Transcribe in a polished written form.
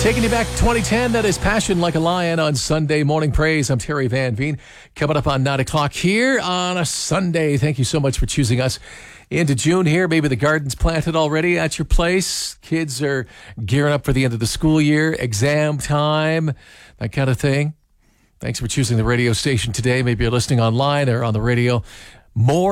Taking you back to 2010, that is Passion Like a Lion on Sunday Morning Praise. I'm Terry Van Veen. Coming up on 9 o'clock here on a Sunday. Thank you so much for choosing us into June here. Maybe the garden's planted already at your place. Kids are gearing up for the end of the school year, exam time, that kind of thing. Thanks for choosing the radio station today. Maybe you're listening online or on the radio. More